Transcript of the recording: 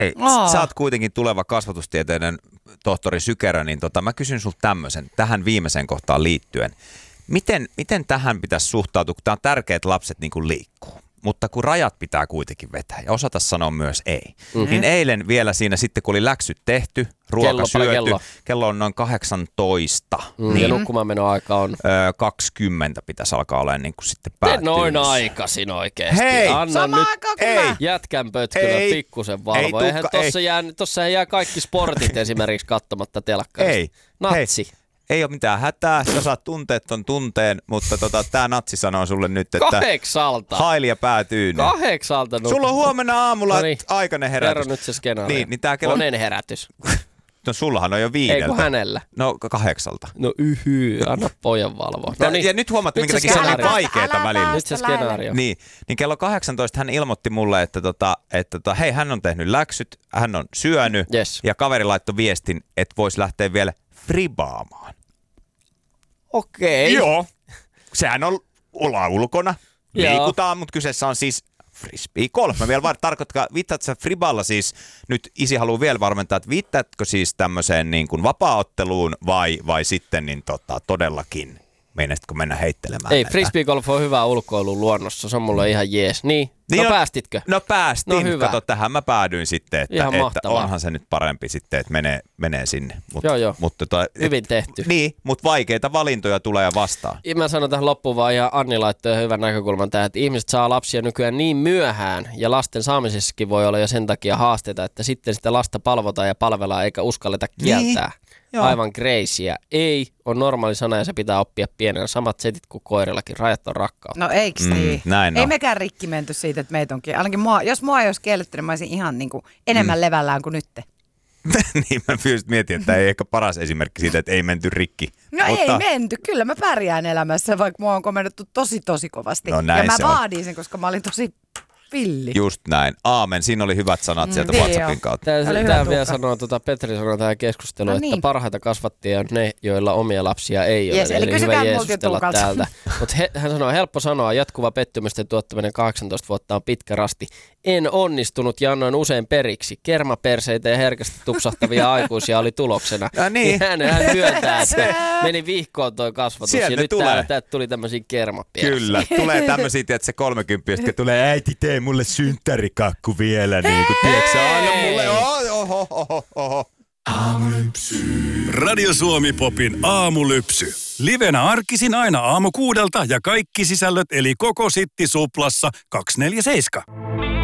Ei, sä oot kuitenkin tuleva kasvatustieteiden tohtori Sykerö, niin mä kysyn sulta tämmöisen, tähän viimeiseen kohtaan liittyen. Miten tähän pitäisi suhtautua, kun tää on tärkeää, että lapset niin kuin liikkuu? Mutta kun rajat pitää kuitenkin vetää ja osata sanoa myös ei. Niin eilen vielä siinä sitten, kun oli läksyt tehty, ruoka syöty, kello on noin 18. Ja nukkumaanmenoaika on? 20 pitäisi alkaa olemaan niin kuin sitten päättynyt. Noin aikaisin oikeesti. Hei! Anna nyt ei. jätkän pötkylä pikkusen valvoa. Eihän tossa jää kaikki sportit esimerkiksi katsomatta telkkarista. Ei. Natsi. Hei. Ei ole mitään hätää, sä saat tunteet ton tunteen, mutta tää natsi sanoo sulle nyt, että 8. hailia päätyy. 8. Sulla on huomenna aamulla aikainen herätys. Kerro nyt se skenaario. Niin tää kello... Monen herätys. No sullahan on jo 5. Ei kun hänellä. No 8. No anna pojan valvoa. Ja nyt huomaatte, minkä takia se on vaikeeta välillä. Nyt se skenaario. Niin kello 18 hän ilmoitti mulle, että hei, hän on tehnyt läksyt, hän on syönyt ja kaveri laittoi viestin, että voisi lähteä vielä fribaamaan. Okei. Joo. Sehän on ulkona. Liikutaan, mutta kyseessä on siis frisbee golf. Mä vielä tarkoittaa, viittaatko sä friballa siis, nyt isi haluaa vielä varmentaa, että viittaatko siis tämmöiseen niin kuin vapaa-otteluun vai sitten niin todellakin meinaisitko mennä heittelemään? Ei, frisbee golf on hyvä ulkoilu luonnossa, se on mulle ihan jees. Niin päästitkö? No päästin, no, hyvä. Kato tähän mä päädyin sitten, että onhan se nyt parempi sitten, että menee sinne. Joo. Hyvin tehty. Niin, mutta vaikeita valintoja tulee vastaan. Ja mä sanon tähän loppuun vaan, ja Anni laittoi hyvän näkökulman tähän, että ihmiset saa lapsia nykyään niin myöhään, ja lasten saamisessakin voi olla jo sen takia haasteita, että sitten sitä lasta palvotaan ja palvellaan eikä uskalleta kieltää. Niin. Joo. Aivan crazyä. Ei on normaali sana ja se pitää oppia pienenä. Samat setit kuin koirillakin. Rajat on rakkautta. No eiks niin? Näin ei on. mekään rikki menty siitä, että meitä onkin. Ainakin jos mua ei olisi kielletty, niin mä olisin ihan niin kuin enemmän levällään kuin nytte. Niin mä just mietin, että ei ehkä paras esimerkki siitä, että ei menty rikki. No mutta... ei menty. Kyllä mä pärjään elämässä, vaikka mua on komennettu tosi kovasti. No näin ja mä se vaadin sen, koska mä olin tosi villi. Just näin. Aamen. Siinä oli hyvät sanat sieltä WhatsAppin kautta. Tämä vielä sanoo, Petri sanoo tähän keskusteluun, että parhaita kasvattajia on ne, joilla omia lapsia ei ole. Eli hyvä jeesustella täältä. Mutta hän sanoo, helppo sanoa, jatkuva pettymysten tuottaminen 18 vuotta on pitkä rasti. En onnistunut ja annoin usein periksi. Kermaperseitä ja herkästi tupsahtavia aikuisia oli tuloksena. Ja niin. Hän myöntää, että meni vihkoon toi kasvatus. Sieltä ja nyt täältä tuli tämmöisiä kermaperseitä. Kyllä. Tulee tämmöisiä, että se 30, jotka tulee, äiti tee mulle synttärikakku vielä. Niin kuin tiedätkö, anna mulle. Oho. Aamulypsy. Radio Suomi Popin aamulypsy. Livenä arkisin aina 6:00 ja kaikki sisällöt eli koko Sitti Suplassa 247.